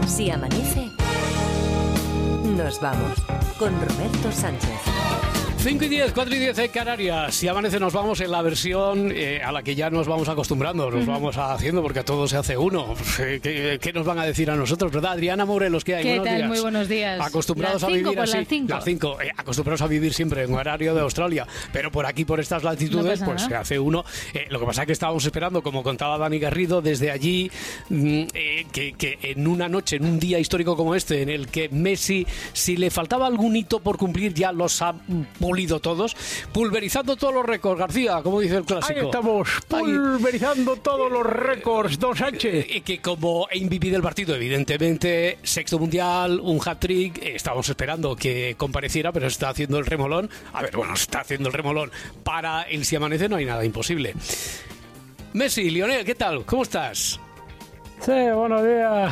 Si amanece, nos vamos con Roberto Sánchez. 5 y 10, 4 y 10 en Canarias. Si amanece nos vamos en la versión a la que ya nos vamos acostumbrando, nos vamos haciendo porque a todos se hace uno. ¿Qué nos van a decir a nosotros, verdad? Adriana Morelos, ¿qué hay? ¿Qué buenos tal? días. Muy buenos días. Acostumbrados a vivir así. Las 5. Acostumbrados a vivir siempre en horario de Australia, pero por aquí, por estas latitudes, pues se hace uno. Lo que pasa es que estábamos esperando, como contaba Dani Garrido, desde allí, que en una noche, en un día histórico como este, en el que Messi, si le faltaba algún hito por cumplir, ya los ha pulido todos, pulverizando todos los récords, García, como dice el clásico. Ahí estamos, pulverizando todos los récords, don Sánchez. Que como MVP del partido, evidentemente, sexto mundial, un hat-trick, estamos esperando que compareciera, pero está haciendo el remolón. A ver, bueno, está haciendo el remolón para el Si amanece, no hay nada imposible. Messi, Lionel, ¿qué tal? ¿Cómo estás? Sí, buenos días.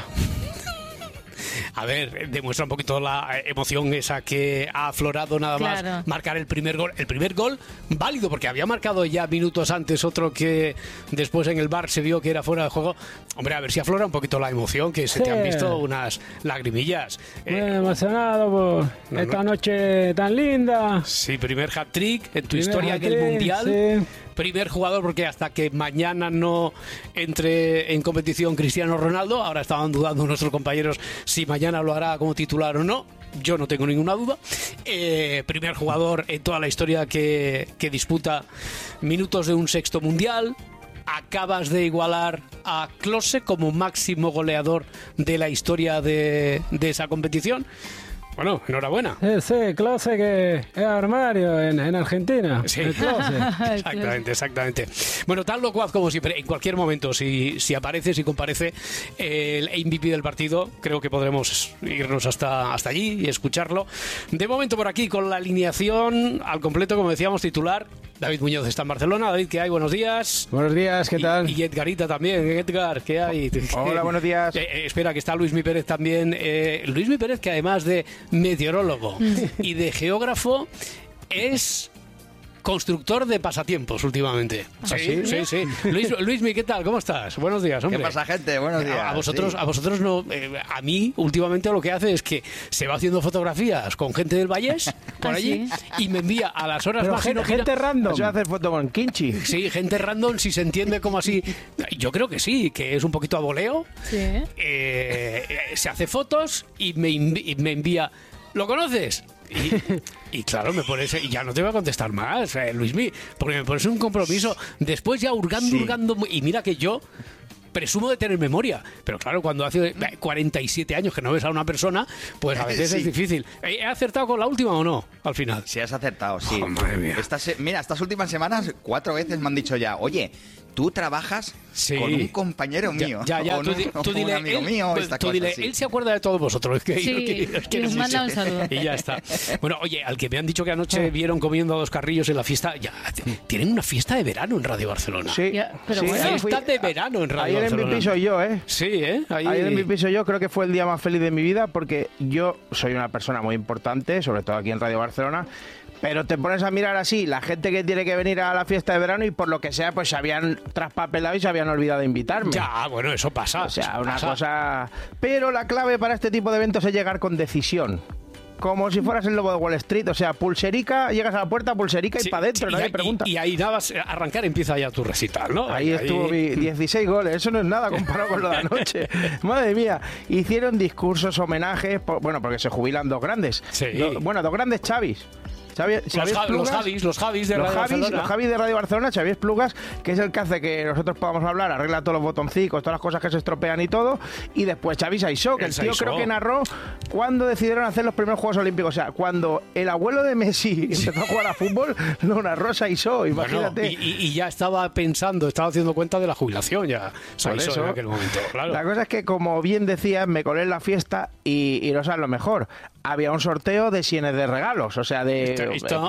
A ver, demuestra un poquito la emoción esa que ha aflorado nada más marcar el primer gol. El primer gol válido, porque había marcado ya minutos antes otro que después en el VAR se vio que era fuera de juego. Hombre, a ver si aflora un poquito la emoción, que se te han visto unas lagrimillas. Muy emocionado por esta noche tan linda. Sí, primer hat-trick en tu historia en el Mundial. Sí. Primer jugador, porque hasta que mañana no entre en competición Cristiano Ronaldo, ahora estaban dudando nuestros compañeros si mañana lo hará como titular o no. Yo no tengo ninguna duda. Primer jugador en toda la historia que disputa minutos de un sexto mundial. Acabas de igualar a Klose como máximo goleador de la historia de esa competición. Bueno, enhorabuena. Sí, Klose, que es armario en Argentina. Sí, exactamente. Bueno, tan locuaz como siempre, en cualquier momento, si aparece, si comparece el MVP del partido, creo que podremos irnos hasta allí y escucharlo. De momento por aquí, con la alineación al completo, como decíamos, titular. David Muñoz está en Barcelona. David, ¿qué hay? Buenos días. Buenos días, ¿qué tal? Y Edgarita también. Edgar, ¿qué hay? Hola, buenos días. Espera, que está Luismi Pérez también. Luismi Pérez, que además de meteorólogo y de geógrafo, es constructor de pasatiempos últimamente. Sí. Luismi, ¿qué tal? ¿Cómo estás? Buenos días, hombre. ¿Qué pasa, gente? Buenos días. A vosotros no. A mí, últimamente, lo que hace es que se va haciendo fotografías con gente del Vallés, por allí, y me envía a las horas más... Gente random. Se va a hacer foto con Kinchi. Sí, gente random, si se entiende como así. Yo creo que sí, que es un poquito a voleo. Sí. Se hace fotos y me envía... ¿Lo conoces? Y claro, me pones, y ya no te voy a contestar más, Luismi, porque me pones un compromiso. Después ya hurgando, y mira que yo presumo de tener memoria, pero claro, cuando hace 47 años que no ves a una persona, pues a veces es difícil. ¿He acertado con la última o no, al final? Sí, has acertado, sí. Oh, madre mía. Estas últimas semanas 4 veces me han dicho ya, oye, tú trabajas con un compañero mío, tú dile, un amigo mío, tú dile, él se acuerda de todos vosotros. Que nos manda un saludo. Y ya está. Bueno, oye, al que me han dicho que anoche vieron comiendo a 2 carrillos en la fiesta, ya tienen una fiesta de verano en Radio Barcelona. Sí, pero sí, bueno. Fiesta de verano en Radio Barcelona. Ayer en mi piso yo, Sí, Ayer en mi piso yo creo que fue el día más feliz de mi vida, porque yo soy una persona muy importante, sobre todo aquí en Radio Barcelona. Pero te pones a mirar así, la gente que tiene que venir a la fiesta de verano y por lo que sea, pues se habían traspapelado y se habían olvidado de invitarme. Ya, bueno, eso pasa. O sea, una cosa... Pero la clave para este tipo de eventos es llegar con decisión. Como si fueras el lobo de Wall Street, o sea, pulserica, llegas a la puerta, pulserica y para adentro, nadie pregunta. Y ahí nada más arrancar empieza ya tu recital, ¿no? Ahí estuvo 16 goles, eso no es nada comparado con lo de anoche. Madre mía, hicieron discursos, homenajes, porque se jubilan 2 grandes. Sí. 2 grandes Xavis. Los Javis de Radio Barcelona. Los Javis de Radio Barcelona, Xavi Esplugas, que es el que hace que nosotros podamos hablar, arregla todos los botoncicos, todas las cosas que se estropean y todo. Y después Xavi Saissó, que el tío creo que narró cuando decidieron hacer los primeros Juegos Olímpicos. O sea, cuando el abuelo de Messi empezó a jugar a fútbol, lo narró Saissó, imagínate. Bueno, y ya estaba haciendo cuenta de la jubilación ya Saissó en aquel momento, claro. La cosa es que, como bien decías, me colé en la fiesta y no sabes lo mejor. Había un sorteo de sienes de regalos, o sea, de... Esto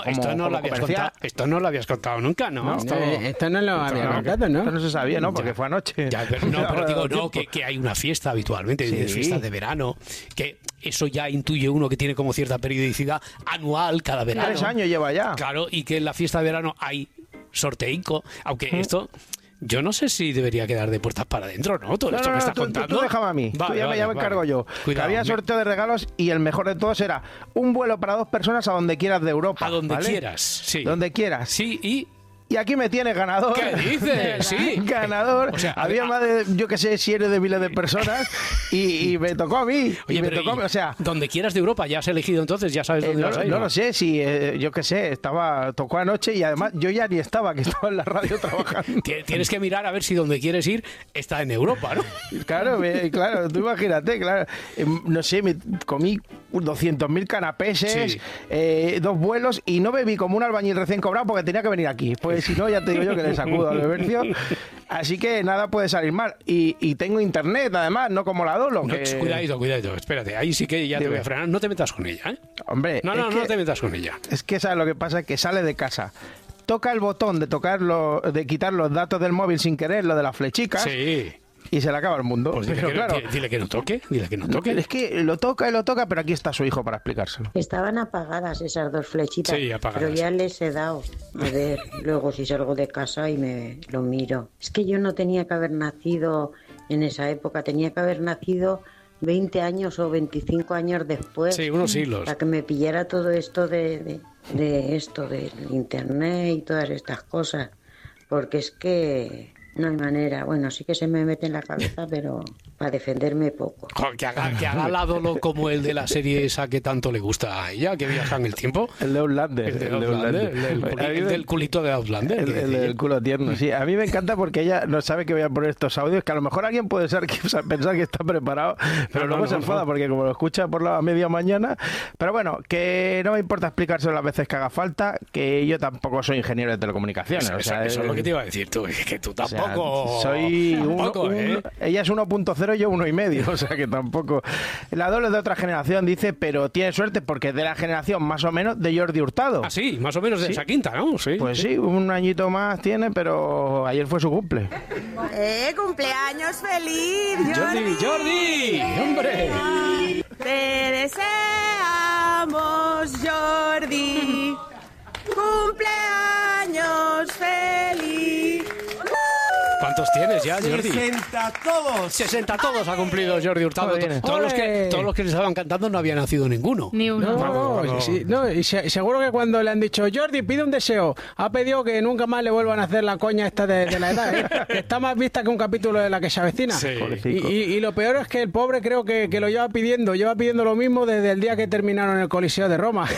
no lo habías contado nunca, ¿no? Esto no lo había contado, ¿no? Esto no se sabía, ¿no? Porque fue anoche. Pero digo, que hay una fiesta habitualmente, fiestas de verano, que eso ya intuye uno que tiene como cierta periodicidad anual cada verano. 3 años lleva ya. Claro, y que en la fiesta de verano hay sorteico, aunque esto... Yo no sé si debería quedar de puertas para adentro, ¿no? Todo esto que estás contando. Tú déjame a mí. Ya me encargo yo. Cuidado, había sorteo de regalos y el mejor de todos era un vuelo para 2 personas a donde quieras de Europa. A donde quieras, sí. Donde quieras. Sí, y aquí me tienes ganador. ¿Qué dices? Sí. Ganador. O sea, había más de, yo que sé, cientos de miles de personas y me tocó a mí. Oye, o sea, donde quieras de Europa, ya has elegido entonces, ya sabes dónde vas a ir. No lo sé, si yo que sé, tocó anoche y además yo ya ni estaba, que estaba en la radio trabajando. Tienes que mirar a ver si donde quieres ir está en Europa, ¿no? Claro, tú imagínate, claro. No sé, me comí 200.000 canapeses, 2 vuelos y no bebí como un albañil recién cobrado porque tenía que venir aquí. Pues si no, ya te digo yo que le sacudo al bebercio. Así que nada puede salir mal. Y tengo internet, además, no como la Dolo. Cuidado, espérate. Ahí sí que ya te voy a frenar. No te metas con ella, ¿eh? Hombre, no te metas con ella. Es que sabes lo que pasa, que sale de casa, toca el botón de quitar los datos del móvil sin querer, lo de las flechicas. Sí. Y se le acaba el mundo. Pues dile que no toque. Es que lo toca, pero aquí está su hijo para explicárselo. Estaban apagadas esas 2 flechitas. Sí, apagadas. Pero ya les he dado. A ver, luego si salgo de casa y me lo miro. Es que yo no tenía que haber nacido en esa época. Tenía que haber nacido 20 años o 25 años después. Sí, unos siglos. Para que me pillara todo esto de internet y todas estas cosas. Porque es que no hay manera. Bueno, sí que se me mete en la cabeza, pero para defenderme poco. Que haga la Dolo como el de la serie esa que tanto le gusta a ella, que viaja en el tiempo. El de Outlander. El del culito de Outlander. El del culo tierno, sí. A mí me encanta porque ella no sabe que voy a poner estos audios, que a lo mejor alguien puede pensar que está preparado, pero luego se enfada porque como lo escucha por la media mañana. Pero bueno, que no me importa explicárselo las veces que haga falta, que yo tampoco soy ingeniero de telecomunicaciones. Eso es lo que te iba a decir tú, que tú tampoco. Ella es 1.0 y yo 1,5, o sea que tampoco. La Dolo es de otra generación, dice, pero tiene suerte porque es de la generación más o menos de Jordi Hurtado. Ah, sí, más o menos de esa quinta, ¿no? Sí. Pues sí, un añito más tiene, pero ayer fue su cumple. ¡Cumpleaños feliz, Jordi! ¡Hombre! Te deseamos, Jordi. ¡Cumpleaños feliz! ¿Cuántos tienes ya, Jordi? 60 todos ha cumplido Jordi Hurtado. Todos los que le estaban cantando no había nacido ninguno. Ni uno. Y seguro que cuando le han dicho, Jordi, pide un deseo, ha pedido que nunca más le vuelvan a hacer la coña esta de la edad, que está más vista que un capítulo de La que se avecina. Sí. Y lo peor es que el pobre creo que lo lleva pidiendo lo mismo desde el día que terminaron el Coliseo de Roma.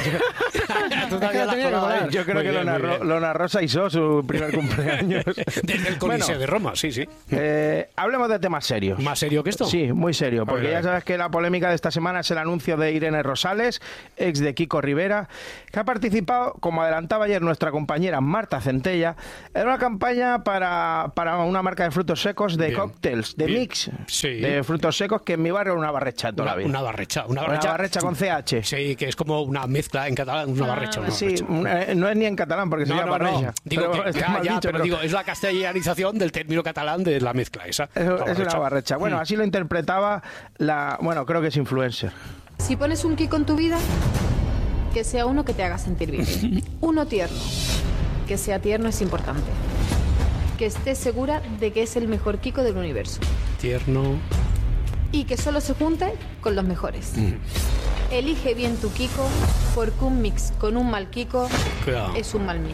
Yo creo que lo narró Saisó, su primer cumpleaños. Desde el Coliseo de Roma, sí. Hablemos de temas serios. ¿Más serio que esto? Sí, muy serio, porque ya sabes que la polémica de esta semana es el anuncio de Irene Rosales, ex de Kiko Rivera, que ha participado, como adelantaba ayer nuestra compañera Marta Centella, en una campaña para una marca de frutos secos, de cócteles, de mix, de frutos secos, que en mi barrio era una barrecha toda la vida. Una barrecha con CH. Sí, que es como una mezcla en catalán, una barrecha. Sí, no es ni en catalán porque se llama barrecha. No. Digo pero es la castellanización del término catalán de la mezcla esa. Es una barrecha. Bueno, así lo interpretaba creo que es influencer. Si pones un Kiko en tu vida, que sea uno que te haga sentir bien. Uno tierno. Que sea tierno es importante. Que estés segura de que es el mejor Kiko del universo. Tierno. Y que solo se junte con los mejores. Elige bien tu Kiko, porque un mix con un mal Kiko es un mal mix.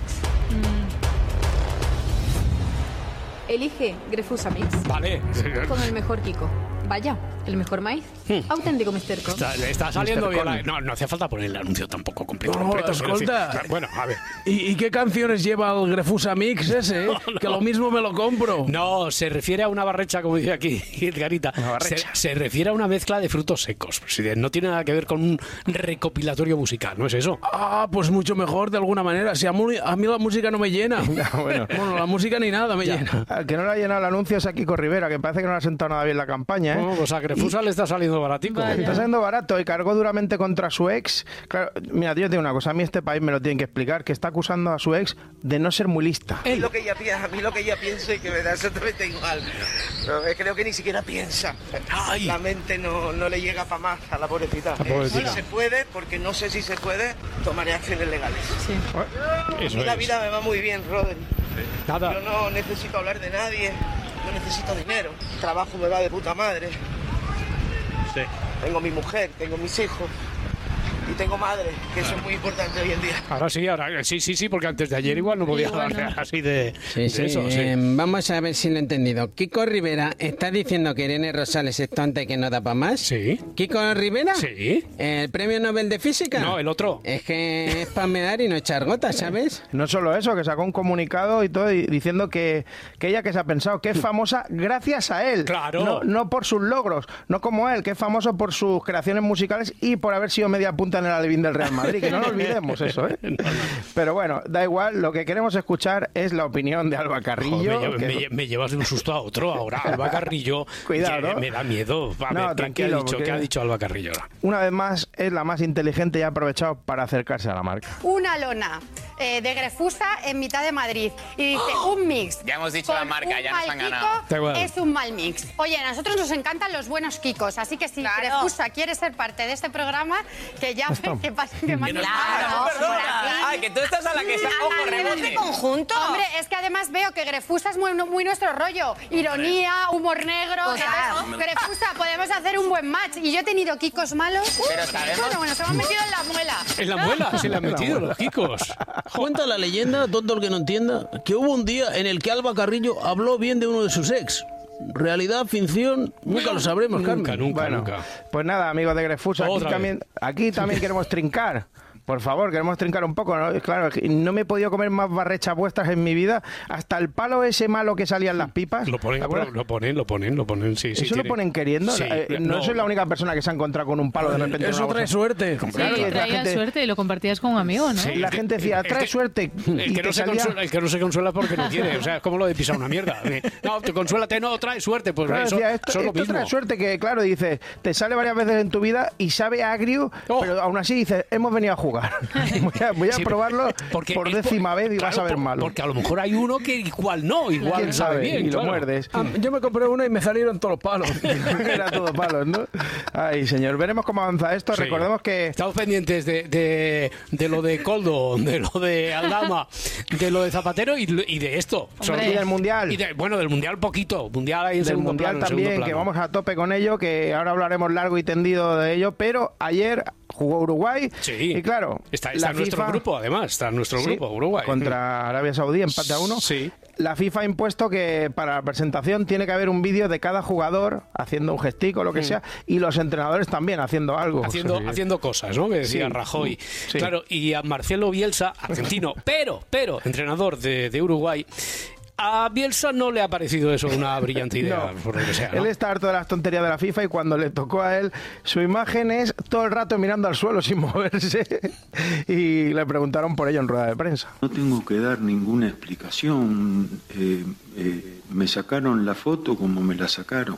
Elige Grefusa Mix. Vale. Con el mejor Kiko. Vaya, el mejor maíz. Auténtico Mr. Cox. Está saliendo bien. No hace falta poner el anuncio tampoco completo. Escolta. Bueno, a ver. ¿Y qué canciones lleva el Grefusa Mix ese? Que lo mismo me lo compro. No, se refiere a una barrecha, como dice aquí Edgarita. Se refiere a una mezcla de frutos secos. No tiene nada que ver con un recopilatorio musical, ¿no es eso? Ah, pues mucho mejor de alguna manera. Si a mí la música no me llena. Bueno, la música ni nada me llena. Al que no le ha llenado el anuncio es a Kiko Rivera, que parece que no le ha sentado nada bien la campaña, ¿eh? No, pues a Grefusa le está saliendo baratico. Vaya. Está saliendo barato y cargó duramente contra su ex. Claro, mira, yo te digo una cosa, a mí este país me lo tienen que explicar, que está acusando a su ex de no ser muy lista. A mí lo que ella piensa y que me da exactamente igual. Pero creo que ni siquiera piensa. Ay. La mente no le llega para más a la pobrecita. Si se puede, porque no sé si se puede, tomaré acciones legales. Sí. Y la vida me va muy bien, Rodri. Nada. Yo no necesito hablar de nadie, no necesito dinero. El trabajo me va de puta madre. Sí. Tengo mi mujer, tengo mis hijos. Y tengo madre, que eso es muy importante hoy en día. Ahora sí, porque antes de ayer igual no podía hablar así de eso. Sí. Vamos a ver si lo he entendido. Kiko Rivera está diciendo que Irene Rosales es tonta y que no da para más. Sí. ¿Kiko Rivera? Sí. ¿El premio Nobel de Física? No, el otro. Es que es para mear y no echar gotas, ¿sabes? No solo eso, que sacó un comunicado y todo diciendo que ella que se ha pensado que es famosa gracias a él. Claro. No por sus logros, no como él, que es famoso por sus creaciones musicales y por haber sido media punta en el alevín del Real Madrid, que no lo olvidemos eso, ¿eh? No. Pero bueno, da igual, lo que queremos escuchar es la opinión de Alba Carrillo. Joder, me llevas de un susto a otro ahora, Alba Carrillo. Cuidado, ¿no? Me da miedo. A ver, tranquilo. ¿qué ha dicho Alba Carrillo? Una vez más, es la más inteligente y ha aprovechado para acercarse a la marca. Una lona de Grefusa en mitad de Madrid. Y dice, un mix. Ya hemos dicho la marca, ya nos han ganado. Es un mal mix. Oye, a nosotros nos encantan los buenos Kikos, así que si Grefusa quiere ser parte de este programa, que llame, que pase, que mande. Claro, ay, que tú estás a la que se de conjunto. Hombre, es que además veo que Grefusa es muy nuestro rollo. Ironía, humor negro. Grefusa, podemos hacer un buen match. Y yo he tenido Kikos malos. Pero sabemos. Bueno, se me han metido en la muela. ¿En la muela? Se le han metido los Kikos. Cuenta la leyenda, tonto el que no entienda, que hubo un día en el que Alba Carrillo habló bien de uno de sus ex. Realidad, ficción, nunca lo sabremos, Carmen. Nunca. Pues nada, amigos de Grefusa, aquí también queremos trincar. Por favor, queremos trincar un poco, ¿no? Claro, no me he podido comer más barrechas vuestras en mi vida. Hasta el palo ese malo que salía en las pipas. Lo ponen, sí. ¿Eso lo ponen queriendo? Sí, no soy la única persona que se ha encontrado con un palo de repente. Eso trae suerte. Sí, traía suerte y lo compartías con un amigo, ¿no? Sí, la gente decía, trae suerte. El que no se consuela porque no quiere. O sea, es como lo de pisar una mierda. No, te consuélate, no, trae suerte. Pues claro, eso, decía, esto trae suerte que, claro, dice, te sale varias veces en tu vida y sabe agrio, pero aún así dices, hemos venido a jugar. Voy a probarlo por 10ª vez y vas a ver malo. Porque a lo mejor hay uno que igual no, igual sabe bien. Y lo muerdes. Yo me compré uno y me salieron todos los palos. Era todo palos, ¿no? Ay, señor, veremos cómo avanza esto. Sí. Recordemos que... Estamos pendientes de lo de Koldo, de lo de Aldama, de lo de Zapatero y de esto. Y del Mundial. Del Mundial poquito. Mundial ahí en segundo plano. Del Mundial también, que vamos a tope con ello, que ahora hablaremos largo y tendido de ello, pero ayer jugó Uruguay y claro... Está nuestro grupo, además, está nuestro grupo, Uruguay. Contra Arabia Saudí, empate a 1. Sí. La FIFA ha impuesto que para la presentación tiene que haber un vídeo de cada jugador haciendo un gestico o lo que sea, y los entrenadores también haciendo algo. Haciendo cosas, ¿no? Que decía Rajoy. Sí. Claro, y a Marcelo Bielsa, argentino, pero entrenador de Uruguay, a Bielsa no le ha parecido eso una brillante idea, por lo que sea, ¿no? Él está harto de las tonterías de la FIFA y cuando le tocó a él, su imagen es todo el rato mirando al suelo sin moverse y le preguntaron por ello en rueda de prensa. No tengo que dar ninguna explicación. Me sacaron la foto como me la sacaron.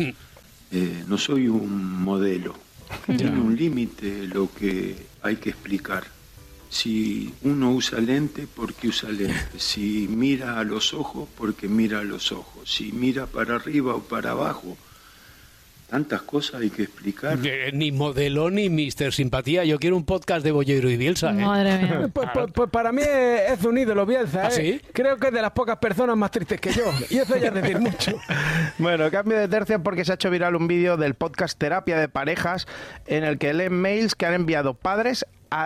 No soy un modelo. Tiene un límite lo que hay que explicar. Si uno usa lente, ¿por qué usa lente? Si mira a los ojos, ¿por qué mira a los ojos? Si mira para arriba o para abajo, tantas cosas hay que explicar. Ni modelo ni Mister Simpatía. Yo quiero un podcast de Bollero y Bielsa. Madre mía. Pues para mí es un ídolo Bielsa. ¿Ah, sí? Creo que es de las pocas personas más tristes que yo. Y eso ya es decir mucho. Bueno, cambio de tercio porque se ha hecho viral un vídeo del podcast Terapia de Parejas en el que leen mails que han enviado padres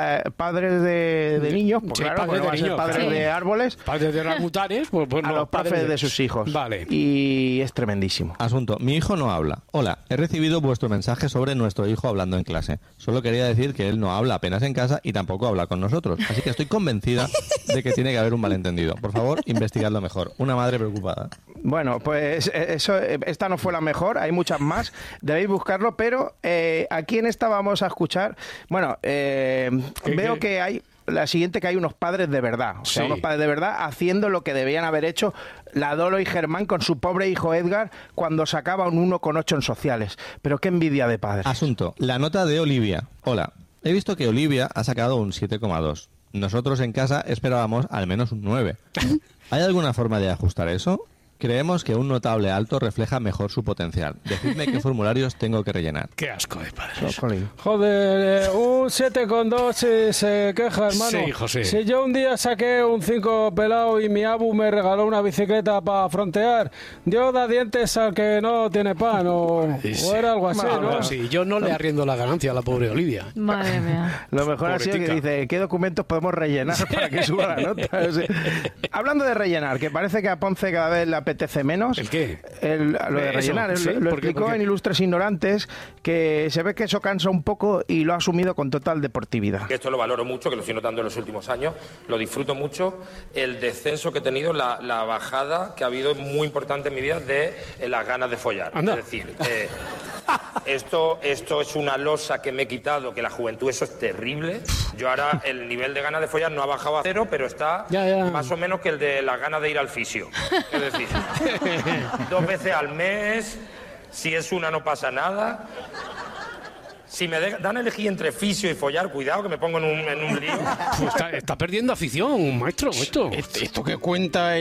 de niños, pues claro, padres de árboles, padres de orangutanes, pues a los padres de sus hijos. Vale. Y es tremendísimo. Asunto: mi hijo no habla. Hola, he recibido vuestro mensaje sobre nuestro hijo hablando en clase. Solo quería decir que él no habla apenas en casa y tampoco habla con nosotros. Así que estoy convencida de que tiene que haber un malentendido. Por favor, investigadlo mejor. Una madre preocupada. Bueno, pues esta no fue la mejor, hay muchas más, debéis buscarlo, pero aquí en esta vamos a escuchar, bueno, veo que hay la siguiente, que hay unos padres de verdad, o sea, unos padres de verdad haciendo lo que debían haber hecho la Dolo y Germán con su pobre hijo Edgar cuando sacaba un 1,8 en sociales. Pero qué envidia de padres. Asunto: la nota de Olivia. Hola, he visto que Olivia ha sacado un 7,2. Nosotros en casa esperábamos al menos un 9. ¿Hay alguna forma de ajustar eso? Creemos que un notable alto refleja mejor su potencial. Decidme qué formularios tengo que rellenar. Qué asco de padre. Joder, un 7,2 si se queja, hermano. Sí, José. Si yo un día saqué un 5 pelado y mi abu me regaló una bicicleta para frontear, Dios da dientes al que no tiene pan, o era algo así, ¿no? Sí, yo no le arriendo la ganancia a la pobre Olivia. Madre mía. Lo mejor ha sido que dice, ¿qué documentos podemos rellenar para que suba la nota? O sea, hablando de rellenar, que parece que a Ponce cada vez le apetece menos. ¿El qué? Lo de rellenar. ¿Sí? Lo explicó en Ilustres Ignorantes, que se ve que eso cansa un poco y lo ha asumido con total deportividad. Esto lo valoro mucho, que lo estoy notando en los últimos años, lo disfruto mucho, el descenso que he tenido, la bajada que ha habido muy importante en mi vida de las ganas de follar. Anda. Es decir, esto es una losa que me he quitado, que la juventud eso es terrible. Yo ahora el nivel de ganas de follar no ha bajado a 0, pero está más o menos que el de las ganas de ir al fisio. Es decir, 2 veces al mes, si es una no pasa nada. Si me dan a elegir entre fisio y follar, cuidado que me pongo en un lío. Pues está perdiendo afición, maestro. Esto que cuenta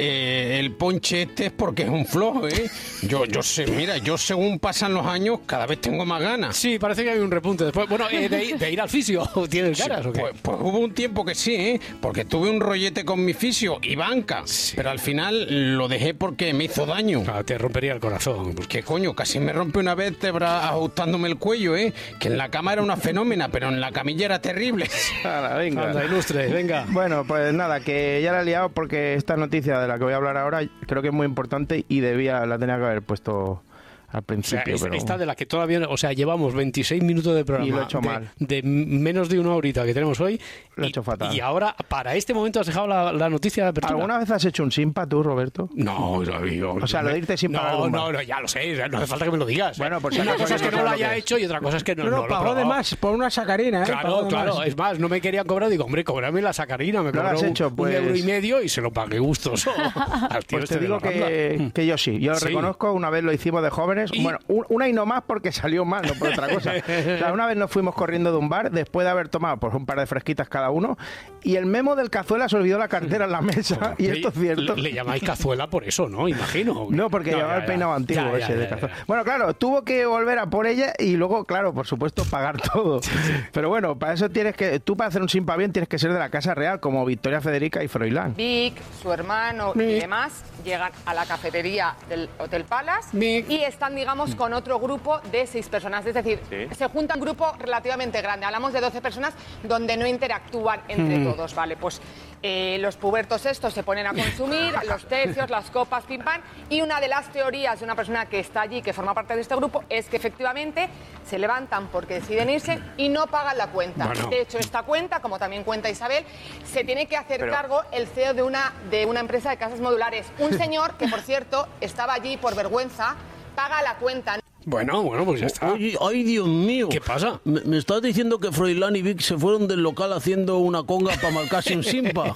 el ponche este es porque es un flojo, ¿eh? Yo sé, mira, yo según pasan los años cada vez tengo más ganas. Sí, parece que hay un repunte después. Bueno, de ir al fisio, ¿tienes ganas o qué? Pues hubo un tiempo que sí, ¿eh? Porque tuve un rollete con mi fisio y banca, pero al final lo dejé porque me hizo daño. Claro, te rompería el corazón. Pues qué coño, casi me rompe una vértebra ajustándome el cuello, ¿eh? Que en la cama era una fenómena, pero en la camilla era terrible. Venga. Anda, Ilustre, venga. Bueno, pues nada, que ya la he liado porque esta noticia de la que voy a hablar ahora creo que es muy importante y la tenía que haber puesto al principio. O sea, esta de la que todavía, o sea, llevamos 26 minutos de programa. Y lo he hecho mal. De menos de una horita que tenemos hoy. Lo he hecho fatal. Y ahora, para este momento, has dejado la noticia de apertura. ¿Alguna vez has hecho un simpa tú, Roberto? No, yo... O sea, lo de irte sin pagar. No, ya lo sé, no hace falta que me lo digas. Bueno, pues una cosa es que no lo haya hecho y otra cosa es que no lo pagó de más por una sacarina, ¿eh? Claro, es más, no me querían cobrar, digo, hombre, cóbrame la sacarina, me cobró un euro y medio y se lo pagué gustoso. Pues te digo que yo sí, yo lo reconozco, una vez lo hicimos de jóvenes, bueno, una y no más porque salió mal, no por otra cosa. O sea, una vez nos fuimos corriendo de un bar después de haber tomado pues un par de fresquitas cada uno y el memo del cazuela se olvidó la cartera en la mesa y esto es cierto. Le llamáis cazuela por eso, ¿no? Imagino. No, porque llevaba el peinado antiguo ese de cazuela. Bueno, claro, tuvo que volver a por ella y luego, claro, por supuesto, pagar todo. Pero bueno, para eso tú para hacer un simpa bien tienes que ser de la Casa Real, como Victoria Federica y Froilán. Vic, su hermano y demás llegan a la cafetería del Hotel Palace y están, digamos, con otro grupo de 6 personas. Es decir, se junta un grupo relativamente grande. Hablamos de 12 personas donde no interactúan entre todos, ¿vale? Pues los pubertos estos se ponen a consumir, los tercios, las copas, pim pam, y una de las teorías de una persona que está allí, que forma parte de este grupo, es que efectivamente se levantan porque deciden irse y no pagan la cuenta. Bueno. De hecho, esta cuenta, como también cuenta Isabel, se tiene que hacer cargo el CEO de una empresa de casas modulares. Un señor que, por cierto, estaba allí por vergüenza, paga la cuenta. Bueno, pues ya está. Oye, ay, Dios mío. ¿Qué pasa? ¿Me estás diciendo que Froilán y Vic se fueron del local haciendo una conga para marcarse un simpa?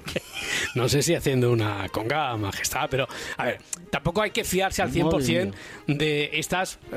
No sé si haciendo una conga, majestad, pero a ver, tampoco hay que fiarse al 100% de estas